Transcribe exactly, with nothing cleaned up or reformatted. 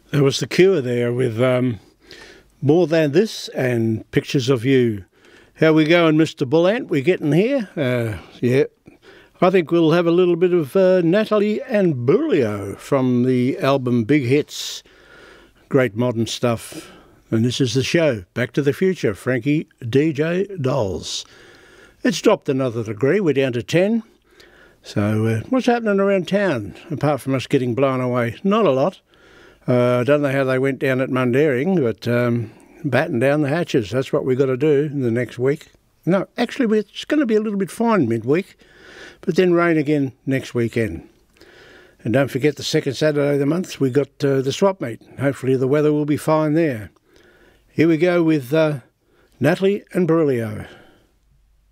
There was The Cure there with um, More Than This and Pictures of You. How we going, Mister Bullant? We getting here? Uh, yeah. I think we'll have a little bit of uh, Natalie Imbruglia from the album Big Hits. Great modern stuff. And this is the show, Back to the Future, Frankie D J Dolls. It's dropped another degree, we're down to ten. So uh, what's happening around town, apart from us getting blown away? Not a lot. Uh, I don't know how they went down at Mundaring, but um, batten down the hatches. That's what we've got to do in the next week. No, actually, it's going to be a little bit fine midweek, but then rain again next weekend. And don't forget the second Saturday of the month, we got uh, the swap meet. Hopefully the weather will be fine there. Here we go with uh, Natalie Imbruglia.